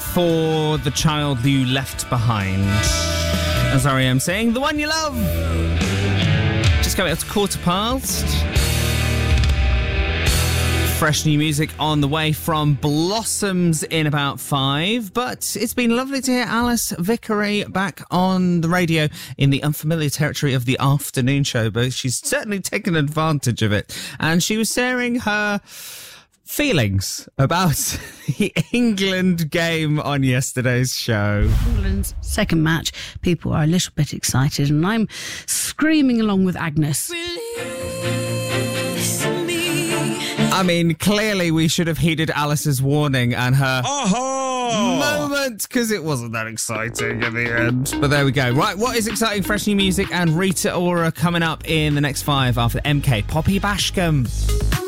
for the child you left behind. As R.E.M. saying, the one you love. Just coming up to 1:15. Fresh new music on the way from Blossoms in about 5. But it's been lovely to hear Alice Vickery back on the radio in the unfamiliar territory of the afternoon show. But she's certainly taken advantage of it. And she was sharing her feelings about the England game on yesterday's show. England's second match. People are a little bit excited, and I'm screaming along with Agnes. I mean, clearly we should have heeded Alice's warning and her moment, because it wasn't that exciting at the end. But there we go. Right, what is exciting? Fresh new music and Rita Ora coming up in the next 5 after MK Poppy Bashcom.